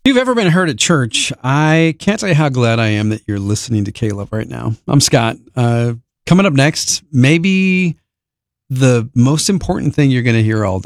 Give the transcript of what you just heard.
If you've ever been hurt at church, I can't tell you how glad I am that you're listening to Caleb right now. I'm Scott. Coming up next, maybe the most important thing you're going to hear all day.